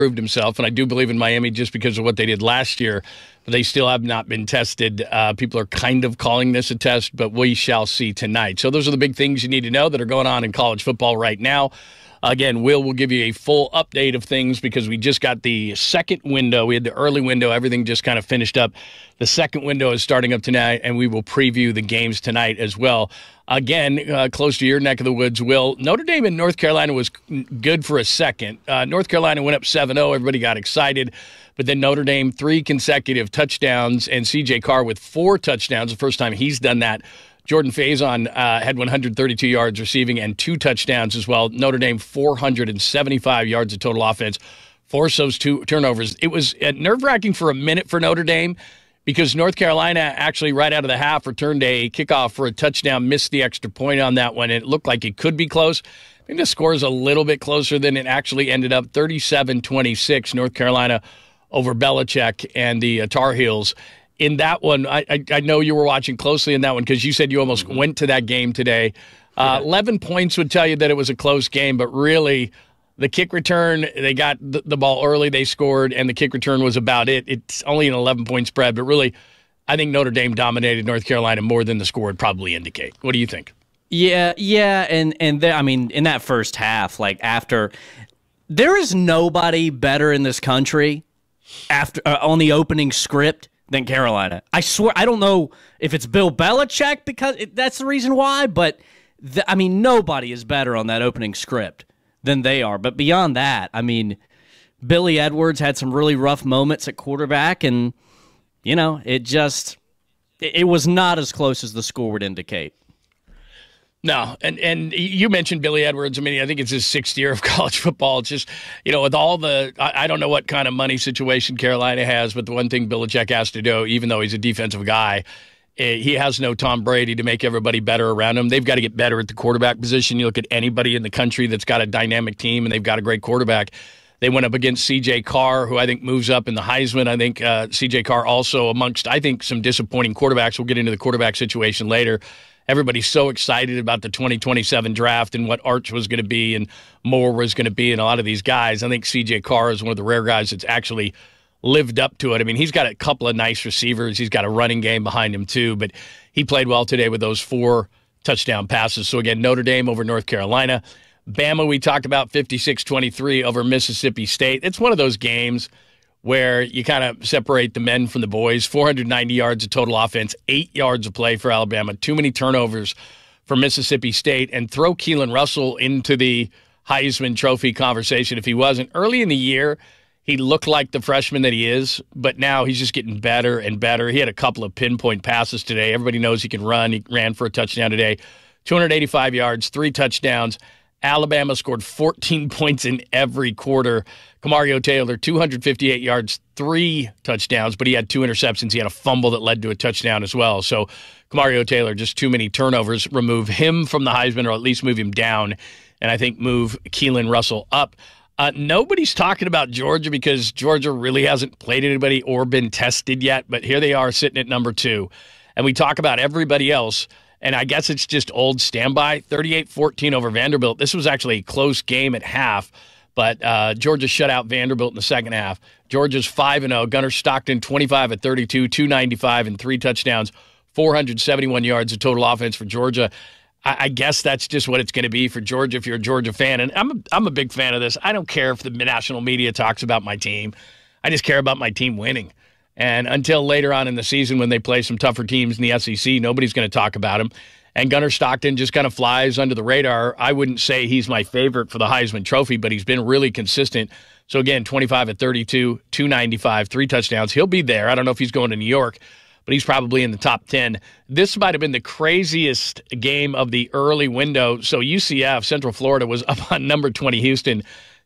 proved himself, and I do believe in Miami just because of what they did last year. But they still have not been tested. People are kind of calling this a test, but we shall see tonight. So those are the big things you need to know that are going on in college football right now. Again, will give you a full update of things because we just got the second window. We had the early window. Everything just kind of finished up. The second window is starting up tonight, and we will preview the games tonight as well. Again, close to your neck of the woods, Will. Notre Dame in North Carolina was good for a second. North Carolina went up 7-0. Everybody got excited. But then Notre Dame, 3 consecutive touchdowns, and C.J. Carr with 4 touchdowns, the first time he's done that. Jordan Faison had 132 yards receiving and 2 touchdowns as well. Notre Dame, 475 yards of total offense, forced those 2 turnovers. It was nerve-wracking for a minute for Notre Dame because North Carolina actually right out of the half returned a kickoff for a touchdown, missed the extra point on that one. It looked like it could be close. I think the score is a little bit closer than it actually ended up, 37-26, North Carolina over Belichick and the Tar Heels. In that one, I know you were watching closely in that one because you said you almost went to that game today. 11 points would tell you that it was a close game, but really the kick return, they got the ball early, they scored, and the kick return was about it. It's only an 11-point spread, but really I think Notre Dame dominated North Carolina more than the score would probably indicate. What do you think? Yeah, and I mean, in that first half, like after, there is nobody better in this country after on the opening script than Carolina. I swear, I don't know if it's Bill Belichick because that's the reason why, but I mean, nobody is better on that opening script than they are. But beyond that, I mean, Billy Edwards had some really rough moments at quarterback, and you know, it was not as close as the score would indicate. No, and you mentioned Billy Edwards. I mean, I think it's his 6th year of college football. It's just, you know, with all the, I don't know what kind of money situation Carolina has, but the one thing Belichick has to do, even though he's a defensive guy, he has no Tom Brady to make everybody better around him. They've got to get better at the quarterback position. You look at anybody in the country that's got a dynamic team and they've got a great quarterback. They went up against C.J. Carr, who I think moves up in the Heisman. I think C.J. Carr also amongst, I think, some disappointing quarterbacks. We'll get into the quarterback situation later. Everybody's so excited about the 2027 draft and what Arch was going to be and Moore was going to be and a lot of these guys. I think C.J. Carr is one of the rare guys that's actually lived up to it. I mean, he's got a couple of nice receivers. He's got a running game behind him too, but he played well today with those 4 touchdown passes. So again, Notre Dame over North Carolina. Bama, we talked about 56-23 over Mississippi State. It's one of those games where you kind of separate the men from the boys. 490 yards of total offense, 8 yards of play for Alabama, too many turnovers for Mississippi State, and throw Keelan Russell into the Heisman Trophy conversation if he wasn't. Early in the year, he looked like the freshman that he is, but now he's just getting better and better. He had a couple of pinpoint passes today. Everybody knows he can run. He ran for a touchdown today. 285 yards, 3 touchdowns. Alabama scored 14 points in every quarter. Kamario Taylor, 258 yards, 3 touchdowns, but he had 2 interceptions. He had a fumble that led to a touchdown as well. So Kamario Taylor, just too many turnovers. Remove him from the Heisman, or at least move him down, and I think move Keelan Russell up. Nobody's talking about Georgia because Georgia really hasn't played anybody or been tested yet, but here they are sitting at number 2. And we talk about everybody else, and I guess it's just old standby, 38-14 over Vanderbilt. This was actually a close game at half, but Georgia shut out Vanderbilt in the second half. Georgia's 5-0. Gunnar Stockton, 25 of 32, 295 and 3 touchdowns, 471 yards of total offense for Georgia. I guess that's just what it's going to be for Georgia if you're a Georgia fan. And I'm a big fan of this. I don't care if the national media talks about my team. I just care about my team winning. And until later on in the season when they play some tougher teams in the SEC, nobody's going to talk about him. And Gunnar Stockton just kind of flies under the radar. I wouldn't say he's my favorite for the Heisman Trophy, but he's been really consistent. So, again, 25 of 32, 295, 3 touchdowns. He'll be there. I don't know if he's going to New York, but he's probably in the top 10. This might have been the craziest game of the early window. So UCF, Central Florida, was up on number 20 Houston,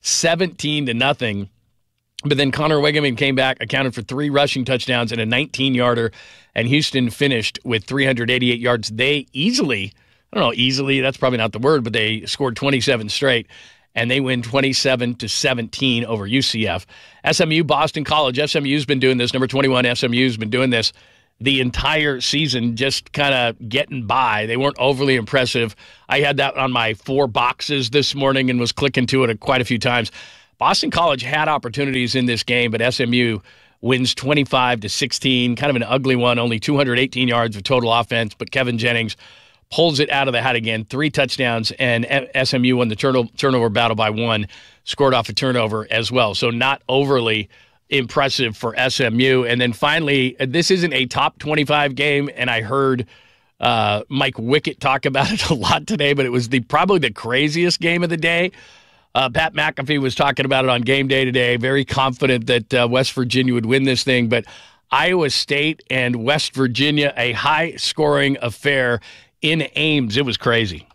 17-0. But then Connor Wegeman came back, accounted for 3 rushing touchdowns and a 19-yarder, and Houston finished with 388 yards. They easily, I don't know, easily, that's probably not the word, but they scored 27 straight, and they win 27-17 over UCF. SMU, Boston College. SMU's been doing this. Number 21, SMU's been doing this the entire season, just kind of getting by. They weren't overly impressive. I had that on my 4 boxes this morning and was clicking to it quite a few times. Boston College had opportunities in this game, but SMU wins 25-16, kind of an ugly one, only 218 yards of total offense, but Kevin Jennings pulls it out of the hat again, 3 touchdowns, and SMU won the turnover battle by 1, scored off a turnover as well. So not overly impressive for SMU. And then finally, this isn't a top 25 game, and I heard Mike Wickett talk about it a lot today, but it was probably the craziest game of the day. Pat McAfee was talking about it on game day today, very confident that West Virginia would win this thing, but Iowa State and West Virginia, a high-scoring affair in Ames. It was crazy.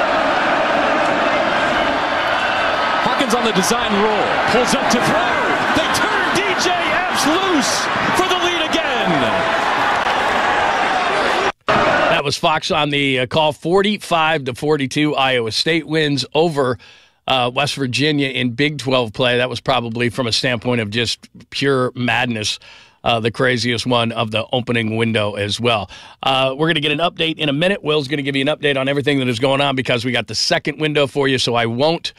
Hawkins on the design roll, pulls up to throw. They turn DJ Epps loose for the lead again. That was Fox on the call. 45-42, Iowa State wins over West Virginia in Big 12 play. That was probably, from a standpoint of just pure madness, the craziest one of the opening window as well. We're going to get an update in a minute. Will's going to give you an update on everything that is going on because we got the second window for you, so I won't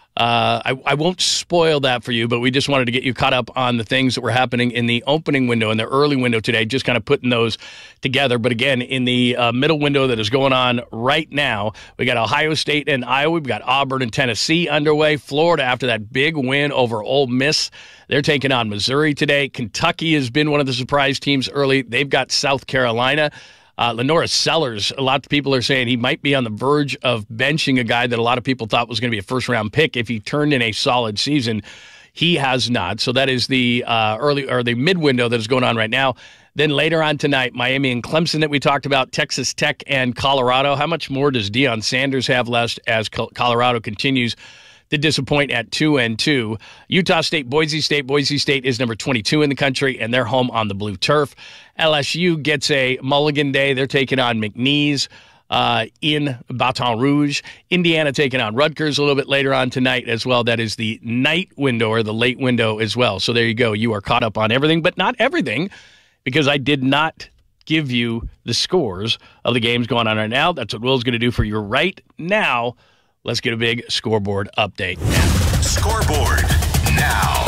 spoil that for you, but we just wanted to get you caught up on the things that were happening in the opening window and the early window today, just kind of putting those together. But again, in the middle window that is going on right now, we got Ohio State and Iowa. We've got Auburn and Tennessee underway. Florida, after that big win over Ole Miss, they're taking on Missouri today. Kentucky has been one of the surprise teams early. They've got South Carolina. Lenora Sellers, a lot of people are saying he might be on the verge of benching a guy that a lot of people thought was going to be a first-round pick if he turned in a solid season. He has not. So that is the the mid-window that is going on right now. Then later on tonight, Miami and Clemson that we talked about, Texas Tech and Colorado. How much more does Deion Sanders have left as Colorado continues to disappoint at 2-2. Utah State, Boise State. Boise State is number 22 in the country, and they're home on the blue turf. LSU gets a mulligan day. They're taking on McNeese in Baton Rouge. Indiana taking on Rutgers a little bit later on tonight as well. That is the night window or the late window as well. So there you go. You are caught up on everything, but not everything, because I did not give you the scores of the games going on right now. That's what Will's going to do for you right now. Let's get a big scoreboard update. Scoreboard now.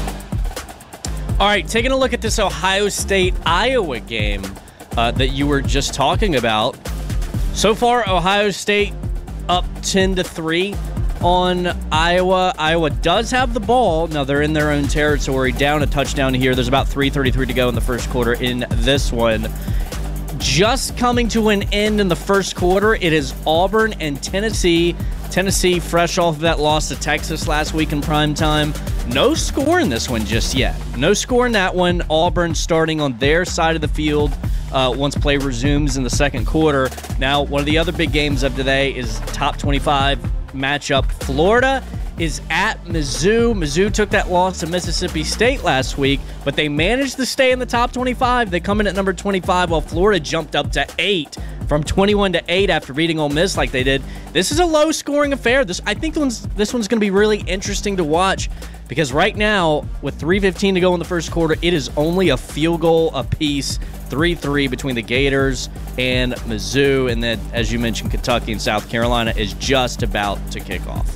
All right, taking a look at this Ohio State-Iowa game that you were just talking about. So far, Ohio State up 10-3 on Iowa. Iowa does have the ball. Now, they're in their own territory, down a touchdown here. There's about 3:33 to go in the first quarter in this one. Just coming to an end in the first quarter, it is Auburn and Tennessee. Tennessee fresh off of that loss to Texas last week in prime time. No score in this one just yet. No score in that one. Auburn starting on their side of the field once play resumes in the second quarter. Now, one of the other big games of today is top 25 matchup. Florida is at Mizzou. Mizzou took that loss to Mississippi State last week, but they managed to stay in the top 25. They come in at number 25, while Florida jumped up to 8 from 21-8 after beating Ole Miss like they did. This is a low-scoring affair. I think this one's going to be really interesting to watch, because right now, with 3:15 to go in the first quarter, it is only a field goal apiece, 3-3 between the Gators and Mizzou. And then, as you mentioned, Kentucky and South Carolina is just about to kick off.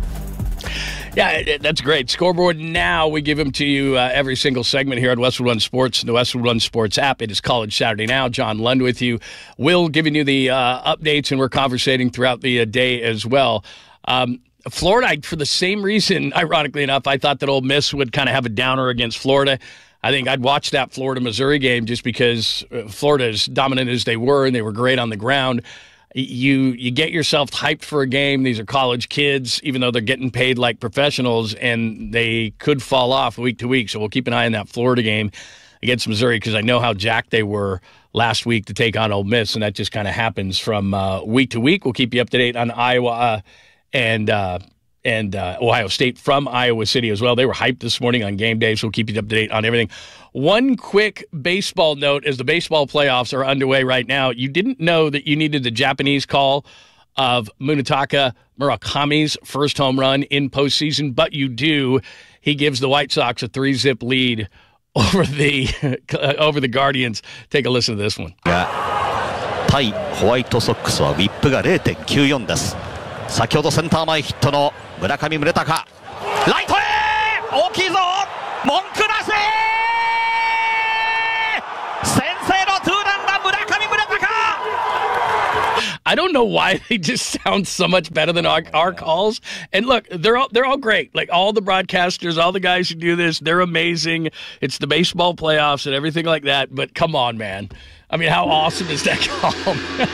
Yeah, that's great. Scoreboard now. We give them to you every single segment here at Westwood One Sports, the Westwood One Sports app. It is College Saturday Now. John Lund with you. Will giving you the updates, and we're conversating throughout the day as well. Florida, for the same reason, ironically enough, I thought that Ole Miss would kind of have a downer against Florida. I think I'd watch that Florida-Missouri game just because Florida, as dominant as they were, and they were great on the ground, you get yourself hyped for a game. These are college kids, even though they're getting paid like professionals, and they could fall off week to week. So we'll keep an eye on that Florida game against Missouri, because I know how jacked they were last week to take on Ole Miss, and that just kind of happens from week to week. We'll keep you up to date on Iowa and Ohio State from Iowa City as well. They were hyped this morning on game day, so we'll keep you up to date on everything. One quick baseball note, as the baseball playoffs are underway right now, you didn't know that you needed the Japanese call of Munetaka Murakami's first home run in postseason, but you do. He gives the White Sox a 3-zip lead over the Guardians. Take a listen to this one. 対ホワイトソックスはウィップが 0.94 です。先ほどセンター前ヒットの村上宗隆、ライトへ大きいぞ文句なし先制のツーランだ村上宗隆 I don't know why they just sound so much better than our calls. And look, they're all great. Like all the broadcasters, all the guys who do this, they're amazing. It's the baseball playoffs and everything like that. But come on, man. I mean, how awesome is that call?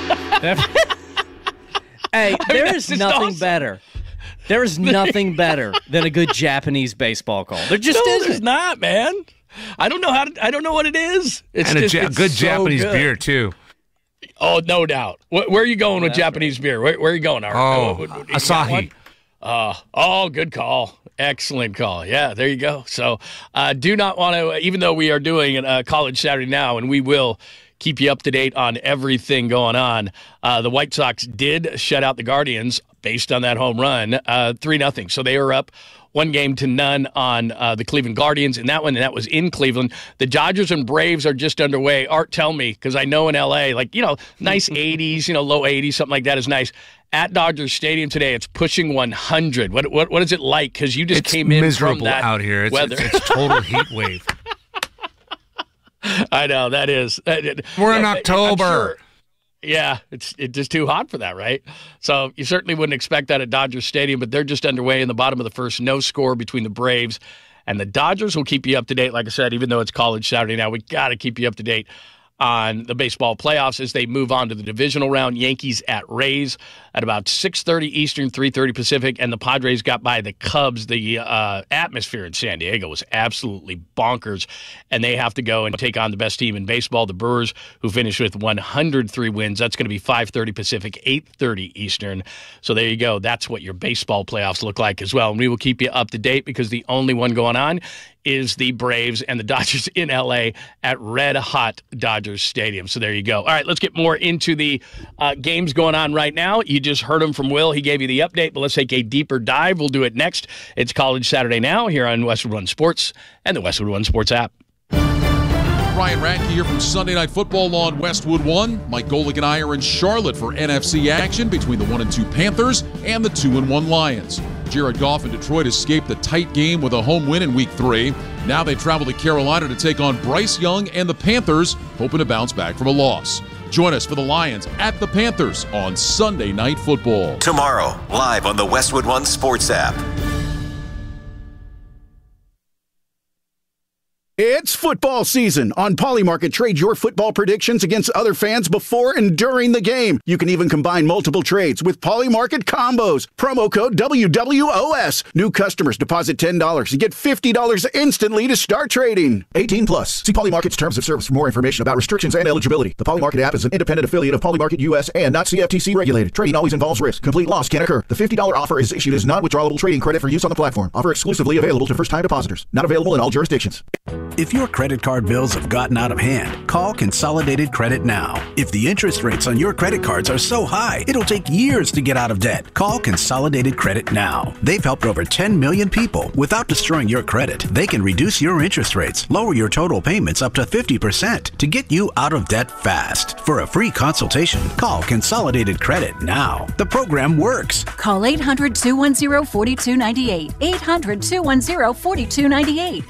Hey, there is nothing awesome. better. There is nothing better than a good Japanese baseball call. There just isn't. There's not, man. I don't know what it is. It's and just, a good so Japanese good. beer, too. Oh, no doubt. Where are you going with Japanese beer? Where are you going, Art? Asahi. Oh, good call. Excellent call. Yeah, there you go. So do not want to, even though we are doing College Saturday now, and we will keep you up to date on everything going on, the White Sox did shut out the Guardians based on that home run, 3-0. So they were up 1-0 on the Cleveland Guardians in that one, and that was in Cleveland. The Dodgers and Braves are just underway. Art, tell me, because I know in L.A., nice 80s, low 80s, something like that is nice. At Dodgers Stadium today, it's pushing 100. What is it like? Because you just came in miserable from that out here. weather. It's total heat wave. I know, that is. We're in October. Sure, yeah, it's just too hot for that, right? So you certainly wouldn't expect that at Dodgers Stadium, but they're just underway in the bottom of the first. No score between the Braves and the Dodgers. Will keep you up to date, like I said, even though it's College Saturday now. We got to keep you up to date on the baseball playoffs as they move on to the divisional round. Yankees at Rays at about 6:30 Eastern, 3:30 Pacific, and the Padres got by the Cubs. The atmosphere in San Diego was absolutely bonkers, and they have to go and take on the best team in baseball, the Brewers, who finished with 103 wins. That's going to be 5:30 Pacific, 8:30 Eastern. So there you go. That's what your baseball playoffs look like as well, and we will keep you up to date because the only one going on is the Braves and the Dodgers in L.A. at Red Hot Dodgers Stadium. So there you go. All right, let's get more into the games going on right now. You just heard them from Will. He gave you the update, but let's take a deeper dive. We'll do it next. It's College Saturday now here on Westwood One Sports and the Westwood One Sports app. Ryan Radke here from Sunday Night Football on Westwood One. Mike Golick and I are in Charlotte for NFC action between the 1-2 Panthers and the 2-1 Lions. Jared Goff in Detroit escaped the tight game with a home win in Week 3. Now they travel to Carolina to take on Bryce Young and the Panthers, hoping to bounce back from a loss. Join us for the Lions at the Panthers on Sunday Night Football. Tomorrow, live on the Westwood One Sports app. It's football season. On Polymarket, trade your football predictions against other fans before and during the game. You can even combine multiple trades with Polymarket combos. Promo code WWOS. New customers deposit $10 and get $50 instantly to start trading. 18 plus. See Polymarket's terms of service for more information about restrictions and eligibility. The Polymarket app is an independent affiliate of Polymarket US and not CFTC regulated. Trading always involves risk. Complete loss can occur. The $50 offer is issued as non-withdrawable trading credit for use on the platform. Offer exclusively available to first-time depositors. Not available in all jurisdictions. If your credit card bills have gotten out of hand, call Consolidated Credit now. If the interest rates on your credit cards are so high, it'll take years to get out of debt. Call Consolidated Credit now. They've helped over 10 million people without destroying your credit. They can reduce your interest rates, lower your total payments up to 50% to get you out of debt fast. For a free consultation, call Consolidated Credit now. The program works. Call 800-210-4298. 800-210-4298.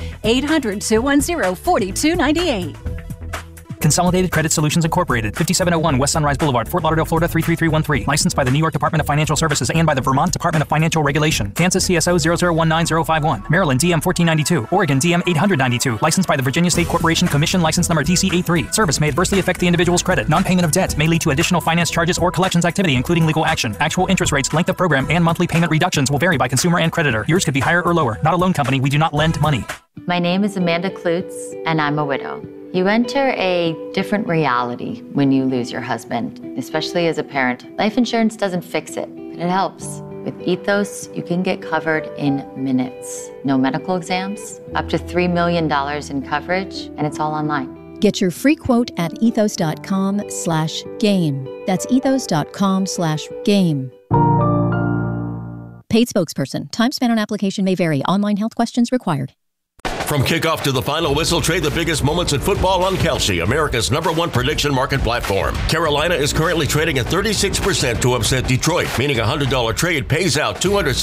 800-210-4298. Consolidated Credit Solutions Incorporated, 5701 West Sunrise Boulevard, Fort Lauderdale, Florida 33313. Licensed by the New York Department of Financial Services and by the Vermont Department of Financial Regulation. Kansas CSO 0019051. Maryland DM 1492. Oregon DM 892. Licensed by the Virginia State Corporation Commission, license number TC83. Service may adversely affect the individual's credit. Non-payment of debt may lead to additional finance charges or collections activity, including legal action. Actual interest rates, length of program, and monthly payment reductions will vary by consumer and creditor. Yours could be higher or lower. Not a loan company. We do not lend money. My name is Amanda Klutz, and I'm a widow. You enter a different reality when you lose your husband, especially as a parent. Life insurance doesn't fix it, but it helps. With Ethos, you can get covered in minutes. No medical exams, up to $3 million in coverage, and it's all online. Get your free quote at ethos.com/game. That's ethos.com/game. Paid spokesperson. Time spent on application may vary. Online health questions required. From kickoff to the final whistle, trade the biggest moments in football on Kalshi, America's #1 prediction market platform. Carolina is currently trading at 36% to upset Detroit, meaning a $100 trade pays out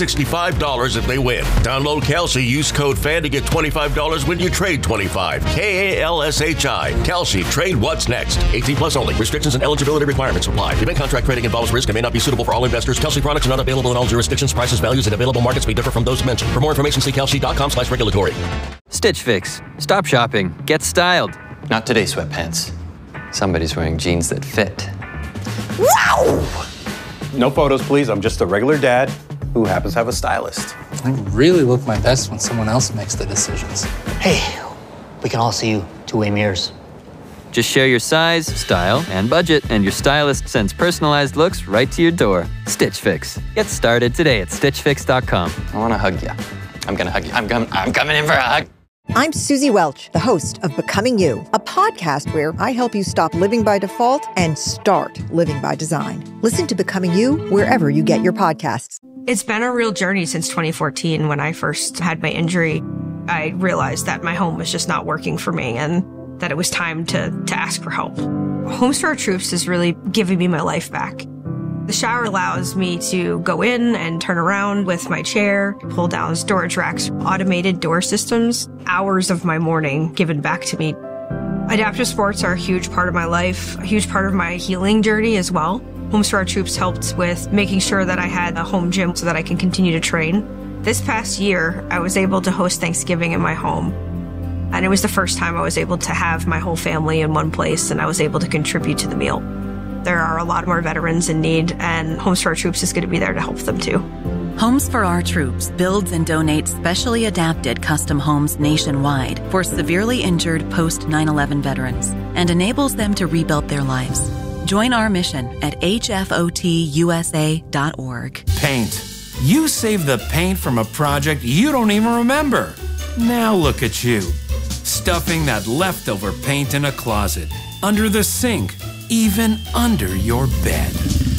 $265 if they win. Download Kalshi, use code FAN to get $25 when you trade $25. KALSHI. Kalshi. Trade what's next. 18 plus only. Restrictions and eligibility requirements apply. Event contract trading involves risk and may not be suitable for all investors. Kalshi products are not available in all jurisdictions. Prices, values, and available markets may differ from those mentioned. For more information, see kalshi.com/regulatory. Stitch Fix. Stop shopping. Get styled. Not today, sweatpants. Somebody's wearing jeans that fit. Wow! No photos, please. I'm just a regular dad who happens to have a stylist. I really look my best when someone else makes the decisions. Hey, we can all see you two-way mirrors. Just share your size, style, and budget, and your stylist sends personalized looks right to your door. Stitch Fix. Get started today at StitchFix.com. I want to hug you. I'm going to hug you. I'm coming in for a hug. I'm Susie Welch, the host of Becoming You, a podcast where I help you stop living by default and start living by design. Listen to Becoming You wherever you get your podcasts. It's been a real journey since 2014 when I first had my injury. I realized that my home was just not working for me and that it was time to ask for help. Homes for Our Troops is really giving me my life back. The shower allows me to go in and turn around with my chair, pull down storage racks, automated door systems, hours of my morning given back to me. Adaptive sports are a huge part of my life, a huge part of my healing journey as well. Homes for Our Troops helped with making sure that I had a home gym so that I can continue to train. This past year, I was able to host Thanksgiving in my home. And it was the first time I was able to have my whole family in one place and I was able to contribute to the meal. There are a lot more veterans in need, and Homes for Our Troops is going to be there to help them too. Homes for Our Troops builds and donates specially adapted custom homes nationwide for severely injured post-9/11 veterans and enables them to rebuild their lives. Join our mission at hfotusa.org. Paint. You saved the paint from a project you don't even remember. Now look at you, stuffing that leftover paint in a closet, under the sink, even under your bed.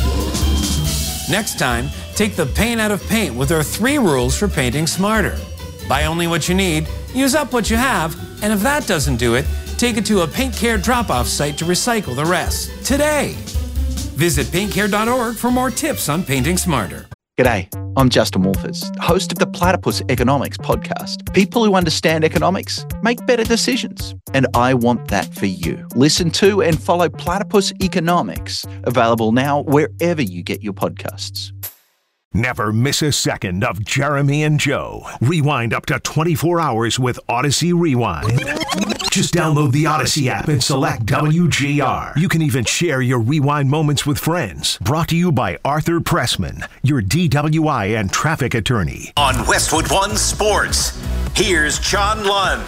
Next time, take the pain out of paint with our 3 rules for painting smarter. Buy only what you need, use up what you have, and if that doesn't do it, take it to a Paint Care drop-off site to recycle the rest. Today. Visit paintcare.org for more tips on painting smarter. G'day, I'm Justin Wolfers, host of the Platypus Economics podcast. People who understand economics make better decisions, and I want that for you. Listen to and follow Platypus Economics, available now wherever you get your podcasts. Never miss a second of Jeremy and Joe. Rewind up to 24 hours with Odyssey Rewind. Just download the Odyssey app and select WGR. You can even share your rewind moments with friends. Brought to you by Arthur Pressman, your DWI and traffic attorney. On Westwood One Sports, here's John Lund.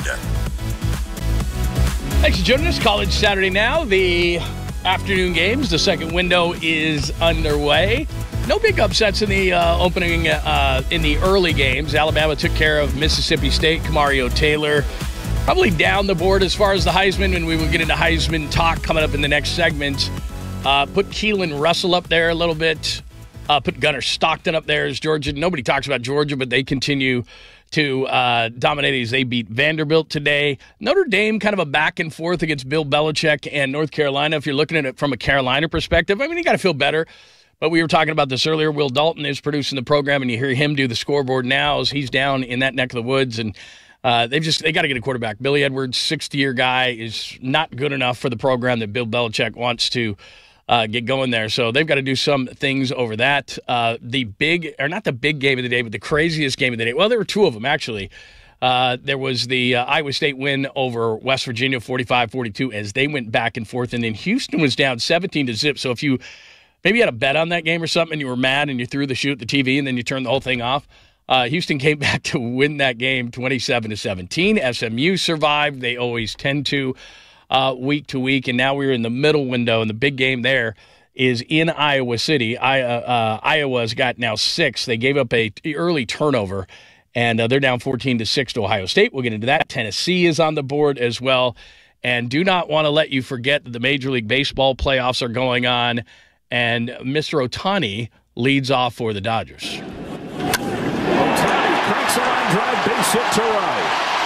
Thanks for joining us. College Saturday now. The afternoon games, the second window is underway. No big upsets in the opening in the early games. Alabama took care of Mississippi State. Kamario Taylor probably down the board as far as the Heisman, and we will get into Heisman talk coming up in the next segment. Put Keelan Russell up there a little bit. Put Gunnar Stockton up there as Georgia. Nobody talks about Georgia, but they continue to dominate as they beat Vanderbilt today. Notre Dame kind of a back and forth against Bill Belichick and North Carolina. If you're looking at it from a Carolina perspective, I mean, you got to feel better. But we were talking about this earlier. Will Dalton is producing the program, and you hear him do the scoreboard now as he's down in that neck of the woods. And they got to get a quarterback. Billy Edwards, 6th-year guy, is not good enough for the program that Bill Belichick wants to get going there. So they've got to do some things over that. The big, or not the big game of the day, but the craziest game of the day. Well, there were 2 of them, actually. There was the Iowa State win over West Virginia, 45-42, as they went back and forth. And then Houston was down 17-0. So if you maybe you had a bet on that game or something and you were mad and you threw the shoe at the TV and then you turned the whole thing off, Houston came back to win that game 27-17. SMU survived. They always tend to week to week, and now we're in the middle window, and the big game there is in Iowa City. Iowa's got now 6. They gave up a early turnover, and they're down 14-6 to Ohio State. We'll get into that. Tennessee is on the board as well, and do not want to let you forget that the Major League Baseball playoffs are going on, and Mr. Ohtani leads off for the Dodgers. Ohtani cranks a line drive, base hit to right.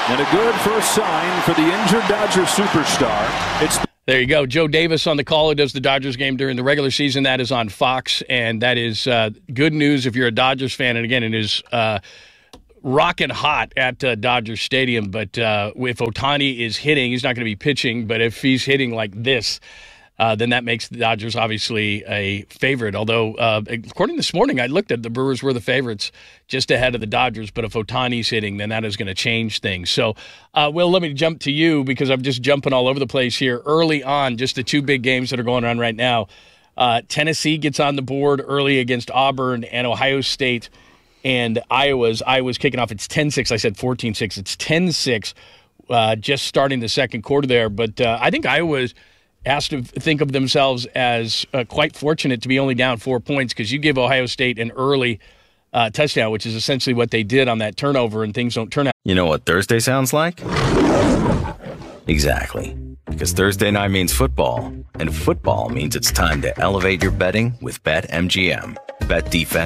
And a good first sign for the injured Dodger superstar. There you go. Joe Davis on the call, who does the Dodgers game during the regular season. That is on Fox, and that is good news if you're a Dodgers fan. And again, it is rocking hot at Dodger Stadium. But if Ohtani is hitting, he's not going to be pitching. But if he's hitting like this, then that makes the Dodgers obviously a favorite. Although, according to this morning, I looked at the Brewers were the favorites just ahead of the Dodgers. But if Ohtani's hitting, then that is going to change things. So, Will, let me jump to you because I'm just jumping all over the place here. Early on, just the two big games that are going on right now. Tennessee gets on the board early against Auburn, and Ohio State and Iowa's kicking off. It's 10-6. I said 14-6. It's 10-6 just starting the second quarter there. But I think Iowa's has to think of themselves as quite fortunate to be only down 4 points because you give Ohio State an early touchdown, which is essentially what they did on that turnover, and things don't turn out. You know what Thursday sounds like? Exactly. Because Thursday night means football, and football means it's time to elevate your betting with BetMGM. Bet defense.